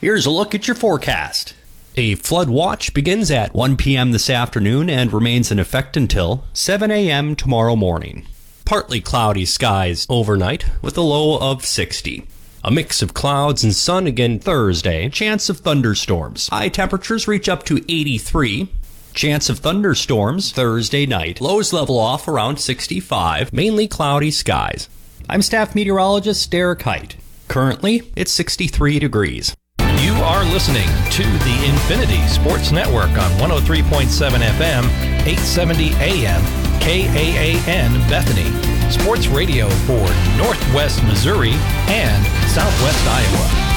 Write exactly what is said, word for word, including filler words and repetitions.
Here's a look at your forecast. A flood watch begins at one p.m. this afternoon and remains in effect until seven a.m. tomorrow morning. Partly cloudy skies overnight with a low of sixty. A mix of clouds and sun again Thursday. Chance of thunderstorms. High temperatures reach up to eighty-three. Chance of thunderstorms Thursday night. Lows level off around sixty-five. Mainly cloudy skies. I'm staff meteorologist Derek Height. Currently, it's sixty-three degrees. You are listening to the Infinity Sports Network on one oh three point seven F M, eight seventy A M, K A A N Bethany. Sports radio for Northwest Missouri and Southwest Iowa.